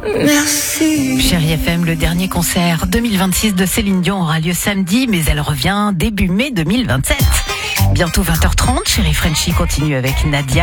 Merci. Chérie FM, le dernier concert 2026 de Céline Dion aura lieu samedi, mais elle revient début mai 2027. Bientôt 20h30, Chérie Frenchie continue avec Nadia.